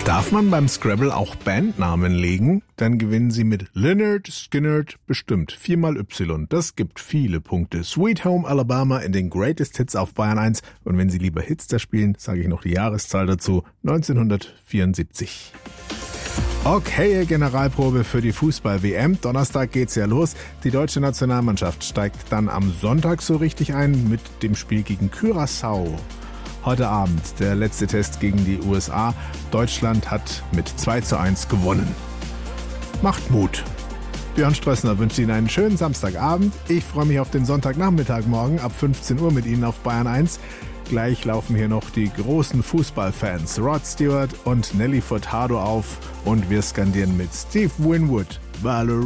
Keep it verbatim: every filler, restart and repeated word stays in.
Darf man beim Scrabble auch Bandnamen legen? Dann gewinnen Sie mit Lynyrd Skynyrd bestimmt viermal Y. Das gibt viele Punkte. Sweet Home Alabama in den Greatest Hits auf Bayern eins. Und wenn Sie lieber Hitster spielen, sage ich noch die Jahreszahl dazu. neunzehnhundertvierundsiebzig. Okay, Generalprobe für die Fußball-W M. Donnerstag geht's ja los. Die deutsche Nationalmannschaft steigt dann am Sonntag so richtig ein mit dem Spiel gegen Curaçao. Heute Abend der letzte Test gegen die U S A. Deutschland hat mit zwei zu eins gewonnen. Macht Mut. Björn Strössner wünscht Ihnen einen schönen Samstagabend. Ich freue mich auf den Sonntagnachmittag morgen ab fünfzehn Uhr mit Ihnen auf Bayern eins. Gleich laufen hier noch die großen Fußballfans Rod Stewart und Nelly Furtado auf und wir skandieren mit Steve Winwood Valerie.